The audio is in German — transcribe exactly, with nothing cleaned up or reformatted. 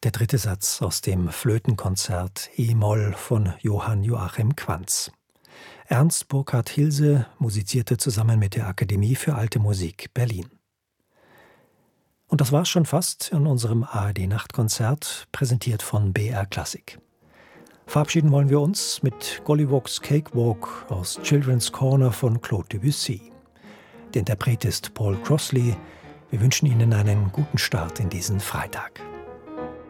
Der dritte Satz aus dem Flötenkonzert E-Moll von Johann Joachim Quantz. Ernst Burkhard Hilse musizierte zusammen mit der Akademie für Alte Musik Berlin. Und das war's schon fast in unserem A R D-Nachtkonzert, präsentiert von B R Klassik. Verabschieden wollen wir uns mit Golliwogs Cakewalk aus Children's Corner von Claude Debussy. Der Interpret ist Paul Crossley. Wir wünschen Ihnen einen guten Start in diesen Freitag.